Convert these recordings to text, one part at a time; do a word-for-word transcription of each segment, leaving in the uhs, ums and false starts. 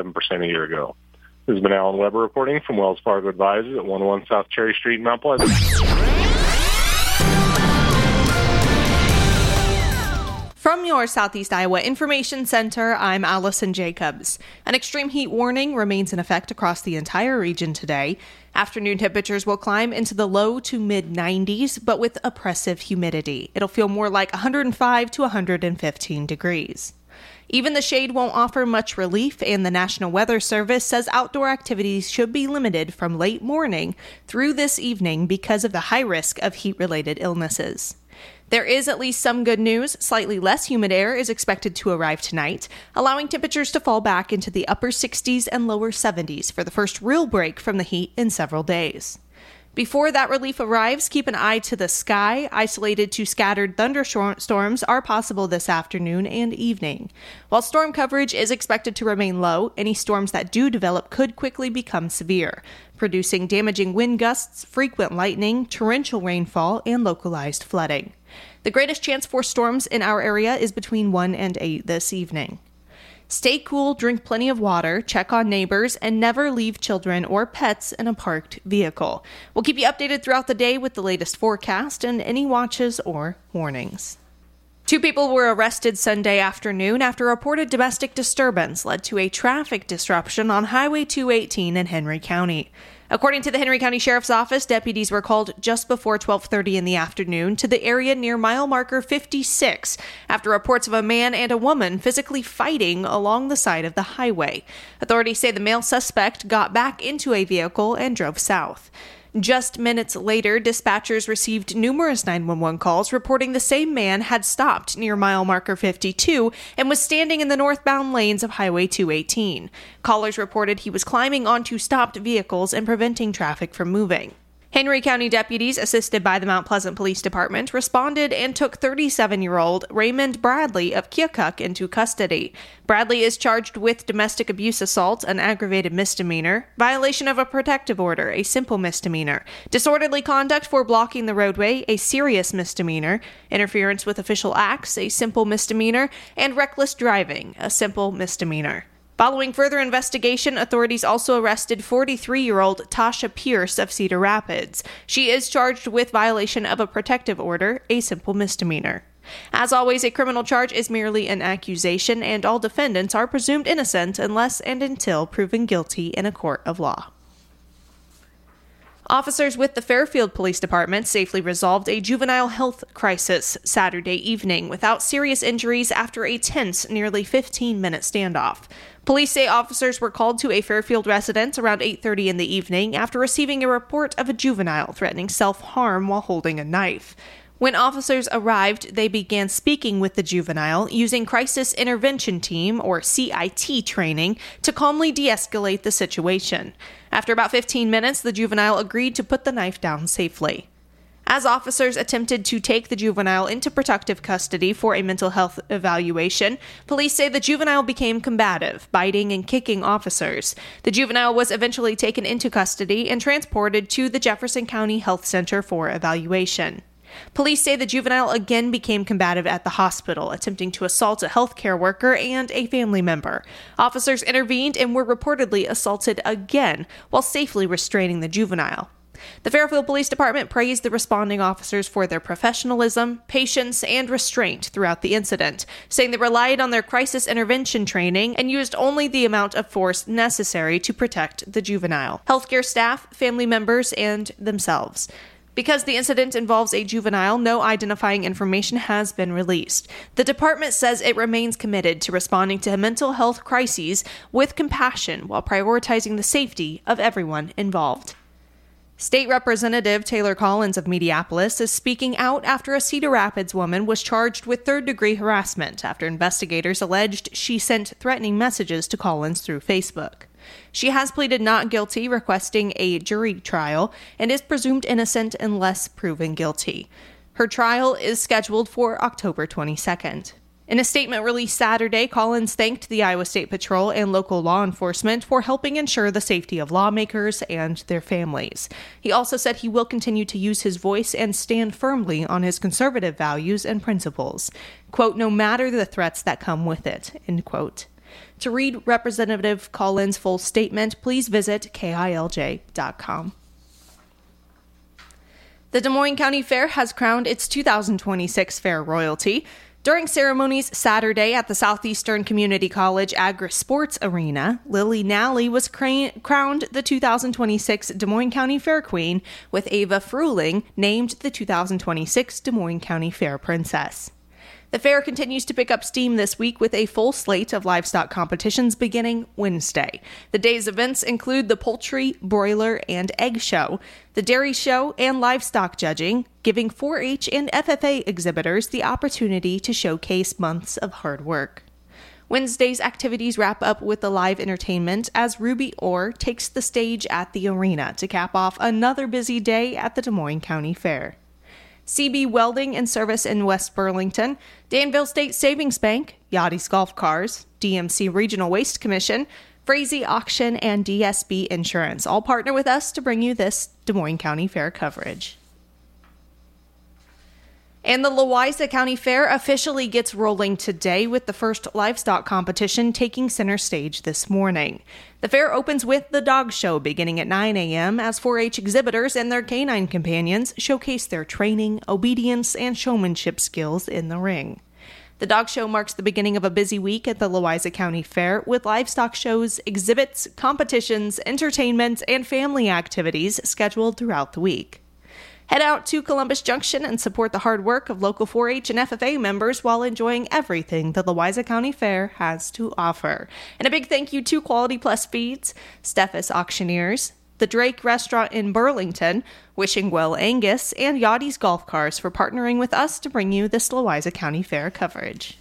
seven percent a year ago. This has been Alan Weber reporting from Wells Fargo Advisors at one oh one South Cherry Street in Mount Pleasant. From your Southeast Iowa Information Center, I'm Allison Jacobs. An extreme heat warning remains in effect across the entire region today. Afternoon temperatures will climb into the low to mid nineties, but with oppressive humidity. It'll feel more like one hundred five to one hundred fifteen degrees. Even the shade won't offer much relief, and the National Weather Service says outdoor activities should be limited from late morning through this evening because of the high risk of heat-related illnesses. There is at least some good news. Slightly less humid air is expected to arrive tonight, allowing temperatures to fall back into the upper sixties and lower seventies for the first real break from the heat in several days. Before that relief arrives, keep an eye to the sky. Isolated to scattered thunderstorms are possible this afternoon and evening. While storm coverage is expected to remain low, any storms that do develop could quickly become severe, producing damaging wind gusts, frequent lightning, torrential rainfall, and localized flooding. The greatest chance for storms in our area is between one and eight this evening. Stay cool, drink plenty of water, check on neighbors, and never leave children or pets in a parked vehicle. We'll keep you updated throughout the day with the latest forecast and any watches or warnings. Two people were arrested Sunday afternoon after reported domestic disturbance led to a traffic disruption on Highway two eighteen in Henry County. According to the Henry County Sheriff's Office, deputies were called just before twelve thirty in the afternoon to the area near mile marker fifty-six after reports of a man and a woman physically fighting along the side of the highway. Authorities say the male suspect got back into a vehicle and drove south. Just minutes later, dispatchers received numerous nine one one calls reporting the same man had stopped near mile marker fifty-two and was standing in the northbound lanes of Highway two eighteen. Callers reported he was climbing onto stopped vehicles and preventing traffic from moving. Henry County deputies, assisted by the Mount Pleasant Police Department, responded and took thirty-seven-year-old Raymond Bradley of Keokuk into custody. Bradley is charged with domestic abuse assault, an aggravated misdemeanor, violation of a protective order, a simple misdemeanor, disorderly conduct for blocking the roadway, a serious misdemeanor, interference with official acts, a simple misdemeanor, and reckless driving, a simple misdemeanor. Following further investigation, authorities also arrested forty-three-year-old Tasha Pierce of Cedar Rapids. She is charged with violation of a protective order, a simple misdemeanor. As always, a criminal charge is merely an accusation, and all defendants are presumed innocent unless and until proven guilty in a court of law. Officers with the Fairfield Police Department safely resolved a juvenile health crisis Saturday evening without serious injuries after a tense, nearly fifteen-minute standoff. Police say officers were called to a Fairfield residence around eight thirty in the evening after receiving a report of a juvenile threatening self-harm while holding a knife. When officers arrived, they began speaking with the juvenile using Crisis Intervention Team, or C I T training, to calmly de-escalate the situation. After about fifteen minutes, the juvenile agreed to put the knife down safely. As officers attempted to take the juvenile into protective custody for a mental health evaluation, police say the juvenile became combative, biting and kicking officers. The juvenile was eventually taken into custody and transported to the Jefferson County Health Center for evaluation. Police say the juvenile again became combative at the hospital, attempting to assault a healthcare worker and a family member. Officers intervened and were reportedly assaulted again while safely restraining the juvenile. The Fairfield Police Department praised the responding officers for their professionalism, patience, and restraint throughout the incident, saying they relied on their crisis intervention training and used only the amount of force necessary to protect the juvenile, healthcare staff, family members, and themselves. Because the incident involves a juvenile, no identifying information has been released. The department says it remains committed to responding to mental health crises with compassion while prioritizing the safety of everyone involved. State Representative Taylor Collins of Mediapolis is speaking out after a Cedar Rapids woman was charged with third-degree harassment after investigators alleged she sent threatening messages to Collins through Facebook. She has pleaded not guilty, requesting a jury trial, and is presumed innocent unless proven guilty. Her trial is scheduled for October twenty-second. In a statement released Saturday, Collins thanked the Iowa State Patrol and local law enforcement for helping ensure the safety of lawmakers and their families. He also said he will continue to use his voice and stand firmly on his conservative values and principles. Quote, no matter the threats that come with it, end quote. To read Representative Collins' full statement, please visit K I L J dot com. The Des Moines County Fair has crowned its two thousand twenty-six Fair Royalty. During ceremonies Saturday at the Southeastern Community College Agri-Sports Arena, Lily Nally was cra- crowned the two thousand twenty-six Des Moines County Fair Queen, with Ava Fruling named the two thousand twenty-six Des Moines County Fair Princess. The fair continues to pick up steam this week with a full slate of livestock competitions beginning Wednesday. The day's events include the poultry, broiler, and egg show, the dairy show, and livestock judging, giving four H and F F A exhibitors the opportunity to showcase months of hard work. Wednesday's activities wrap up with the live entertainment as Ruby Orr takes the stage at the arena to cap off another busy day at the Des Moines County Fair. C B Welding and Service in West Burlington, Danville State Savings Bank, Yachty's Golf Cars, D M C Regional Waste Commission, Frazee Auction, and D S B Insurance all partner with us to bring you this Des Moines County Fair coverage. And the Louisa County Fair officially gets rolling today with the first livestock competition taking center stage this morning. The fair opens with the dog show beginning at nine a.m. as four H exhibitors and their canine companions showcase their training, obedience, and showmanship skills in the ring. The dog show marks the beginning of a busy week at the Louisa County Fair with livestock shows, exhibits, competitions, entertainment, and family activities scheduled throughout the week. Head out to Columbus Junction and support the hard work of local four H and F F A members while enjoying everything the Louisa County Fair has to offer. And a big thank you to Quality Plus Feeds, Steffes Auctioneers, the Drake Restaurant in Burlington, Wishing Well Angus, and Yachty's Golf Cars for partnering with us to bring you this Louisa County Fair coverage.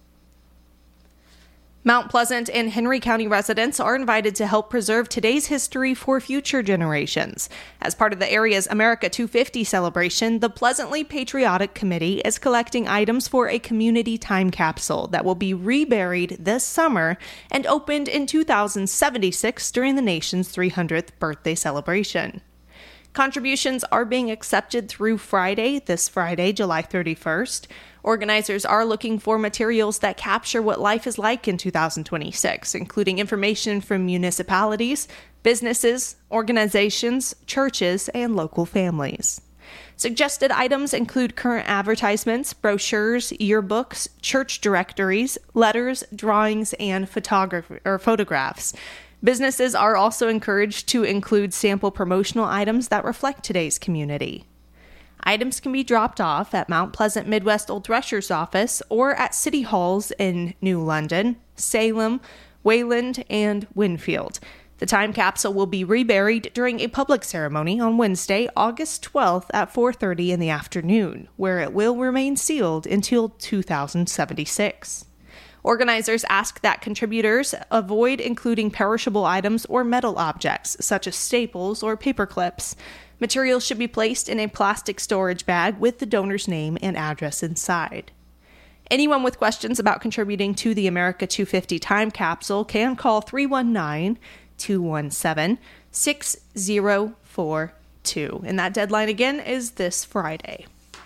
Mount Pleasant and Henry County residents are invited to help preserve today's history for future generations. As part of the area's America two fifty celebration, the Pleasantly Patriotic Committee is collecting items for a community time capsule that will be reburied this summer and opened in two thousand seventy-six during the nation's three hundredth birthday celebration. Contributions are being accepted through Friday, this Friday, July thirty-first. Organizers are looking for materials that capture what life is like in two thousand twenty-six, including information from municipalities, businesses, organizations, churches, and local families. Suggested items include current advertisements, brochures, yearbooks, church directories, letters, drawings, and photography or photographs. Businesses are also encouraged to include sample promotional items that reflect today's community. Items can be dropped off at Mount Pleasant Midwest Old Thresher's office or at City Halls in New London, Salem, Wayland, and Winfield. The time capsule will be reburied during a public ceremony on Wednesday, August twelfth at four thirty in the afternoon, where it will remain sealed until two thousand seventy-six. Organizers ask that contributors avoid including perishable items or metal objects, such as staples or paper clips. Materials should be placed in a plastic storage bag with the donor's name and address inside. Anyone with questions about contributing to the America two fifty time capsule can call three one nine, two one seven, six zero four two. And that deadline again is this Friday.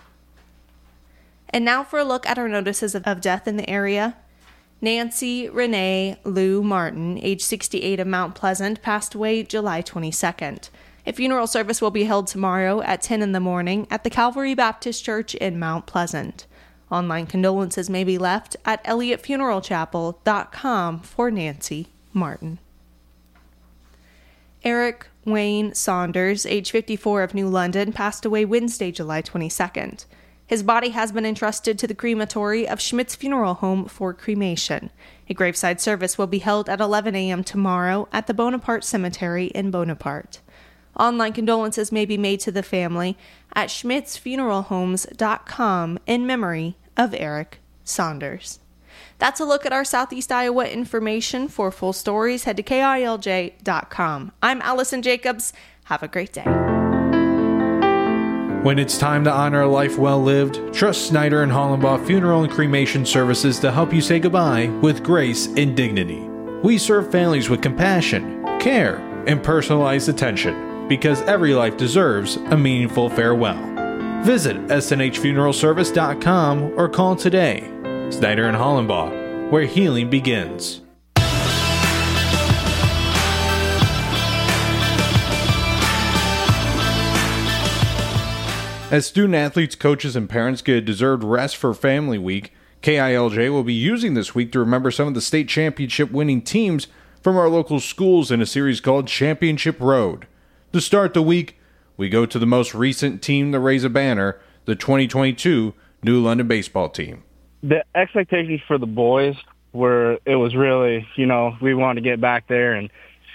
And now for a look at our notices of death in the area. Nancy Renee Lou Martin, age sixty-eight of Mount Pleasant, passed away July twenty-second. A funeral service will be held tomorrow at ten in the morning at the Calvary Baptist Church in Mount Pleasant. Online condolences may be left at elliott funeral chapel dot com for Nancy Martin. Eric Wayne Saunders, age fifty-four of New London, passed away Wednesday, July twenty-second. His body has been entrusted to the crematory of Schmidt's Funeral Home for cremation. A graveside service will be held at eleven a.m. tomorrow at the Bonaparte Cemetery in Bonaparte. Online condolences may be made to the family at schmitz funeral homes dot com in memory of Eric Saunders. That's a look at our Southeast Iowa information. For full stories, head to K I L J dot com. I'm Allison Jacobs. Have a great day. When it's time to honor a life well lived, trust Snyder and Hollenbaugh Funeral and Cremation Services to help you say goodbye with grace and dignity. We serve families with compassion, care, and personalized attention because every life deserves a meaningful farewell. Visit S N H funeral service dot com or call today. Snyder and Hollenbaugh, where healing begins. As student-athletes, coaches, and parents get a deserved rest for Family Week, K I L J will be using this week to remember some of the state championship-winning teams from our local schools in a series called Championship Road. To start the week, we go to the most recent team to raise a banner, the twenty twenty-two New London baseball team. The expectations for the boys were, it was really, you know, we wanted to get back there, and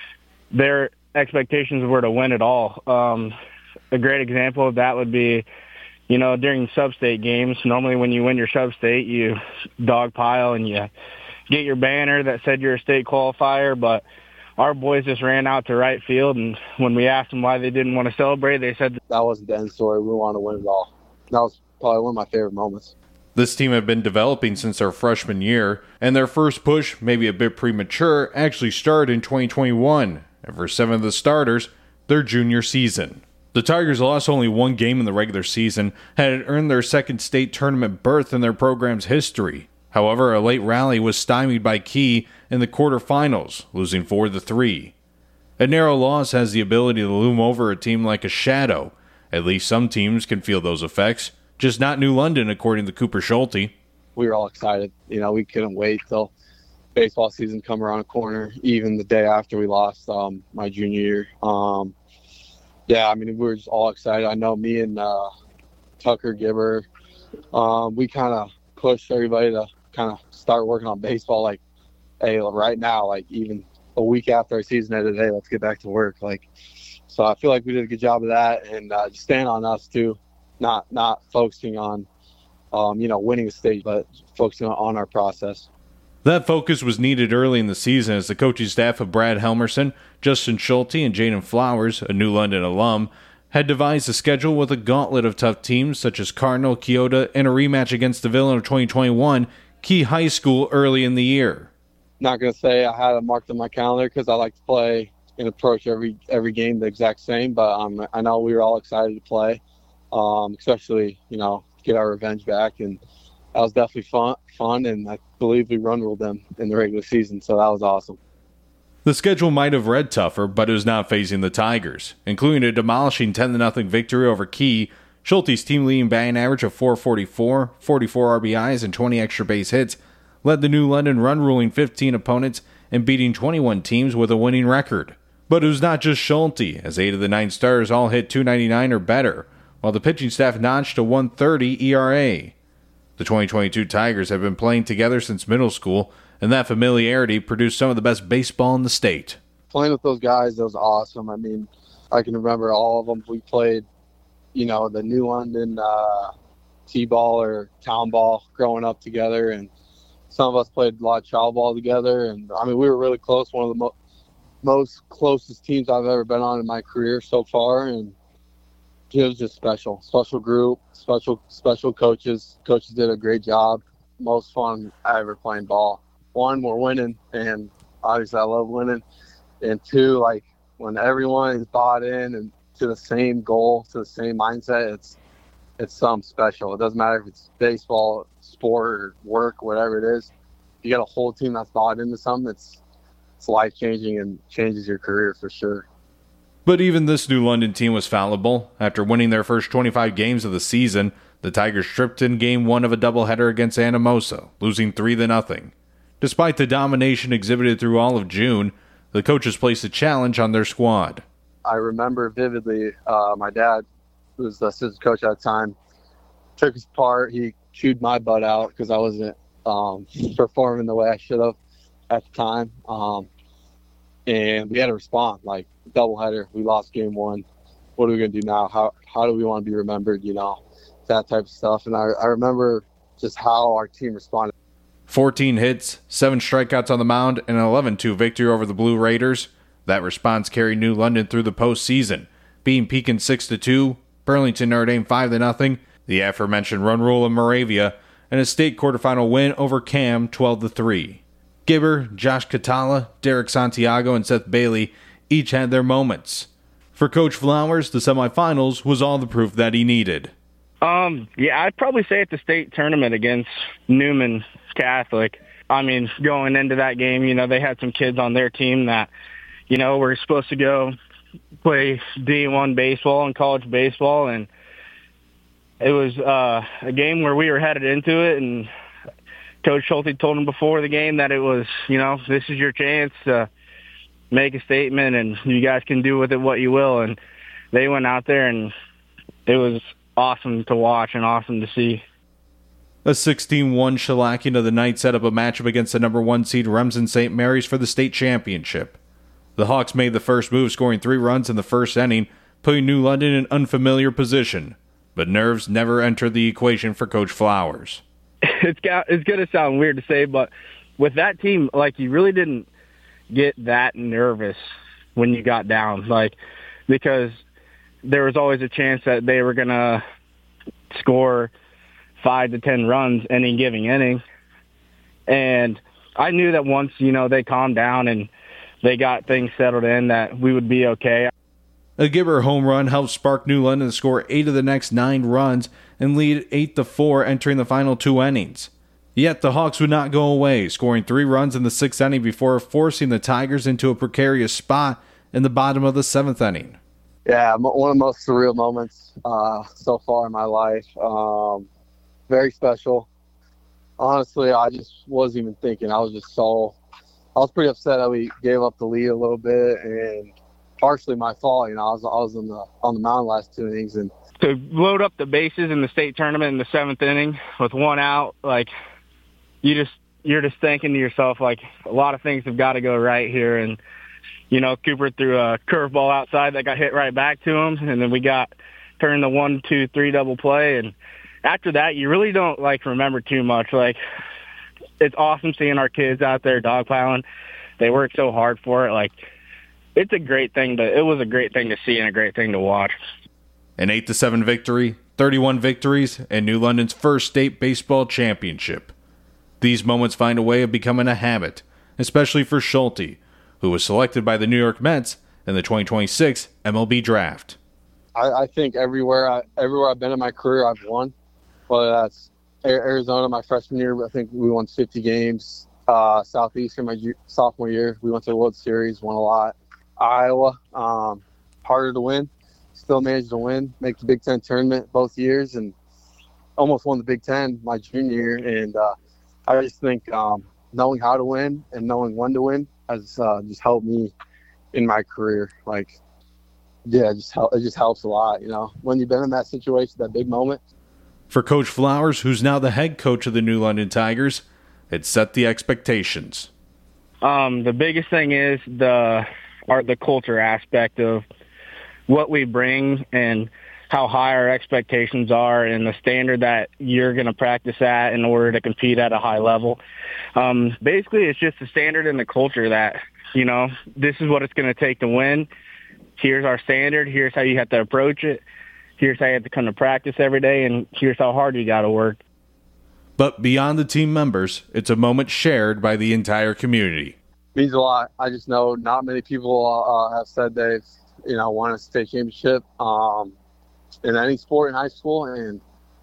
their expectations were to win it all. Um, a great example of that would be, you know, during sub-state games, normally when you win your sub-state, you dogpile and you get your banner that said you're a state qualifier, but our boys just ran out to right field, and when we asked them why they didn't want to celebrate, they said that wasn't the end story. We wanted to win it all. That was probably one of my favorite moments. This team had been developing since their freshman year, and their first push, maybe a bit premature, actually started in twenty twenty-one, and for seven of the starters, their junior season. The Tigers lost only one game in the regular season, had earned their second state tournament berth in their program's history. However, a late rally was stymied by Key in the quarterfinals, losing four to three. A narrow loss has the ability to loom over a team like a shadow. At least some teams can feel those effects, just not New London, according to Cooper Schulte. We were all excited. You know, we couldn't wait till baseball season come around the corner, even the day after we lost um, my junior year. Um, yeah, I mean, we were just all excited. I know me and uh, Tucker Gibber, um, we kind of pushed everybody to kind of start working on baseball. Like, hey, right now, like even a week after our season ended, hey, let's get back to work. Like, so I feel like we did a good job of that, and uh, just staying on us too, not not focusing on, um, you know, winning the state, but focusing on our process. That focus was needed early in the season as the coaching staff of Brad Helmerson, Justin Schulte, and Jaden Flowers, a New London alum, had devised a schedule with a gauntlet of tough teams such as Cardinal, Keota, and a rematch against the villain of twenty twenty-one, Key High School, early in the year. Not going to say I had it marked on my calendar because I like to play and approach every every game the exact same, but um, I know we were all excited to play, um, especially, you know, get our revenge back, and that was definitely fun, fun, and I believe we run ruled them in the regular season, so that was awesome. The schedule might have read tougher, but it was not phasing the Tigers, including a demolishing ten to nothing victory over Key, Schulte's team leading batting average of four forty-four, forty-four R B Is, and twenty extra base hits, led the New London run-ruling fifteen opponents and beating twenty-one teams with a winning record. But it was not just Schulte, as eight of the nine starters all hit two ninety-nine or better, while the pitching staff notched a one thirty E R A. The twenty twenty-two Tigers have been playing together since middle school, and that familiarity produced some of the best baseball in the state. Playing with those guys, that was awesome. I mean, I can remember all of them. We played, you know, the New London uh, T-ball or town ball growing up together, and some of us played a lot of child ball together. And, I mean, we were really close, one of the mo- most closest teams I've ever been on in my career so far, and it was just special. Special group, special special coaches. Coaches did a great job. Most fun I ever playing ball. One, we're winning, and obviously I love winning. And two, like when everyone is bought in and to the same goal, to the same mindset, it's it's something special. It doesn't matter if it's baseball, sport, or work, whatever it is. You got a whole team that's bought into something. It's it's life changing and changes your career for sure. But even this New London team was fallible. After winning their first twenty-five games of the season, the Tigers tripped in game one of a doubleheader against Anamosa, losing three to nothing. Despite the domination exhibited through all of June, the coaches placed a challenge on their squad. I remember vividly uh, my dad, who was the assistant coach at the time, took his part. He chewed my butt out because I wasn't um, performing the way I should have at the time. Um, and we had to respond, like, doubleheader. We lost game one. What are we going to do now? How how do we want to be remembered, you know, that type of stuff. And I, I remember just how our team responded. fourteen hits, seven strikeouts on the mound, and an eleven two victory over the Blue Raiders. That response carried New London through the postseason, beating Pekin six to two, Burlington Notre Dame five to nothing, the aforementioned run rule in Moravia, and a state quarterfinal win over Cam twelve to three. Gibber, Josh Catala, Derek Santiago, and Seth Bailey each had their moments. For Coach Flowers, the semifinals was all the proof that he needed. Um, yeah, I'd probably say at the state tournament against Newman Catholic. I mean, going into that game, you know, they had some kids on their team that, you know, were supposed to go play D one baseball and college baseball, and It was uh, a game where we were headed into it, and Coach Schulte told him before the game that it was, you know, this is your chance to make a statement, and you guys can do with it what you will. And they went out there, and it was awesome to watch and awesome to see. A sixteen one shellacking of the Knights set up a matchup against the number one seed Remsen Saint Mary's for the state championship. The Hawks made the first move, scoring three runs in the first inning, putting New London in unfamiliar position. But nerves never entered the equation for Coach Flowers. It's got, it's going to sound weird to say, but with that team, like, you really didn't get that nervous when you got down, like, because there was always a chance that they were going to score five to ten runs any given inning. And I knew that once, you know, they calmed down and they got things settled in, that we would be okay. A Gibber home run helped spark New London to score eight of the next nine runs and lead eight to four entering the final two innings. Yet the Hawks would not go away, scoring three runs in the sixth inning before forcing the Tigers into a precarious spot in the bottom of the seventh inning. Yeah, one of the most surreal moments uh, so far in my life. Um, very special. Honestly, I just wasn't even thinking. I was just so – I was pretty upset that we gave up the lead a little bit, and partially my fault. You know, I was I was on the on the mound last two innings, and to load up the bases in the state tournament in the seventh inning with one out, like, you just you're just thinking to yourself, like, a lot of things have got to go right here. And you know, Cooper threw a curveball outside that got hit right back to him, and then we got turned the one, two, three double play. And after that, you really don't like remember too much. Like, it's awesome seeing our kids out there dogpiling. They work so hard for it. Like, it's a great thing to, it was a great thing to see and a great thing to watch. An eight to seven victory, thirty-one victories, and New London's first state baseball championship. These moments find a way of becoming a habit, especially for Schulte, who was selected by the New York Mets in the twenty twenty-six M L B draft. I, I think everywhere I, everywhere I've been in my career, I've won. Whether that's Arizona, my freshman year, I think we won fifty games. Uh, Southeastern, my sophomore year, we went to the World Series, won a lot. Iowa, um, harder to win. Still managed to win, make the Big Ten tournament both years, and almost won the Big Ten my junior year. And uh, I just think um, knowing how to win and knowing when to win has uh, just helped me in my career. Like, yeah, it just, help, it just helps a lot, you know, when you've been in that situation, that big moment. For Coach Flowers, who's now the head coach of the New London Tigers, it set the expectations. Um, the biggest thing is the our, the culture aspect of what we bring and how high our expectations are and the standard that you're going to practice at in order to compete at a high level. Um, basically, it's just the standard and the culture that, you know, this is what it's going to take to win. Here's our standard. Here's how you have to approach it. Here's how you have to come to practice every day, and here's how hard you got to work. But beyond the team members, it's a moment shared by the entire community. Means a lot. I just know not many people uh, have said they've, you know, won a state championship um, in any sport in high school, and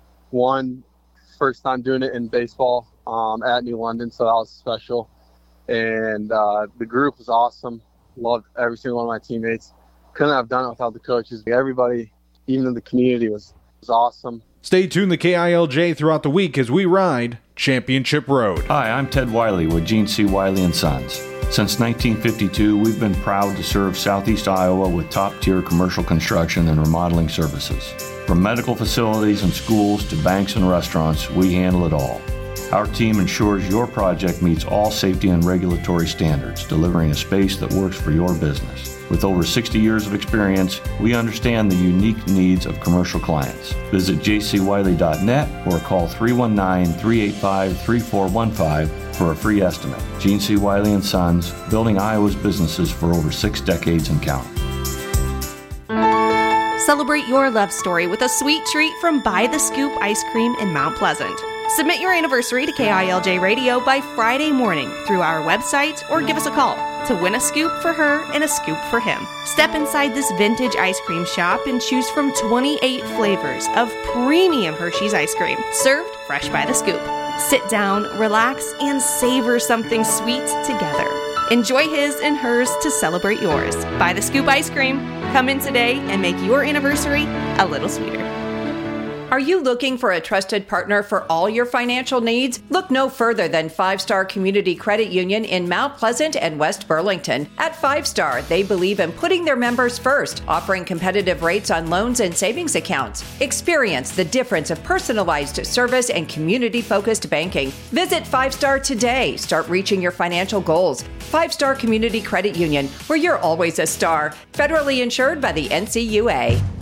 one first time doing it in baseball um, at New London, so that was special. And uh, the group was awesome. Loved every single one of my teammates. Couldn't have done it without the coaches. Everybody, even in the community, was, was awesome. Stay tuned to K I L J throughout the week as we ride Championship Road. Hi, I'm Ted Wiley with Gene C. Wiley and Sons. Since nineteen fifty-two, we've been proud to serve Southeast Iowa with top-tier commercial construction and remodeling services. From medical facilities and schools to banks and restaurants, we handle it all. Our team ensures your project meets all safety and regulatory standards, delivering a space that works for your business. With over sixty years of experience, we understand the unique needs of commercial clients. Visit j c wiley dot net or call three one nine, three eight five, three four one five for a free estimate. Gene C. Wiley and Sons, building Iowa's businesses for over six decades and counting. Celebrate your love story with a sweet treat from By the Scoop Ice Cream in Mount Pleasant. Submit your anniversary to K I L J Radio by Friday morning through our website or give us a call to win a scoop for her and a scoop for him. Step inside this vintage ice cream shop and choose from twenty-eight flavors of premium Hershey's ice cream, served fresh by the scoop. Sit down, relax, and savor something sweet together. Enjoy his and hers to celebrate yours. By the Scoop Ice Cream. Come in today and make your anniversary a little sweeter. Are you looking for a trusted partner for all your financial needs? Look no further than Five Star Community Credit Union in Mount Pleasant and West Burlington. At Five Star, they believe in putting their members first, offering competitive rates on loans and savings accounts. Experience the difference of personalized service and community-focused banking. Visit Five Star today. Start reaching your financial goals. Five Star Community Credit Union, where you're always a star. Federally insured by the N C U A.